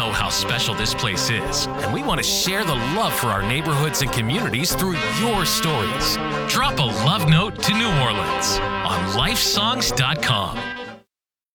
know how special this place is, and we want to share the love for our neighborhoods and communities through your stories. Drop a love note to New Orleans on lifesongs.com.